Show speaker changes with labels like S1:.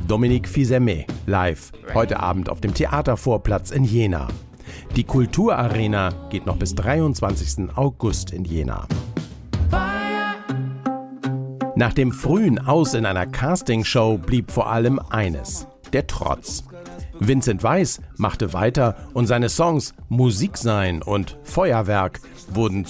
S1: Dominique Fils-Aimé, live, heute Abend auf dem Theatervorplatz in Jena. Die Kulturarena geht noch bis 23. August in Jena. Nach dem frühen Aus in einer Castingshow blieb vor allem eines: der Trotz. Vincent Weiss machte weiter und seine Songs Musik sein und Feuerwerk wurden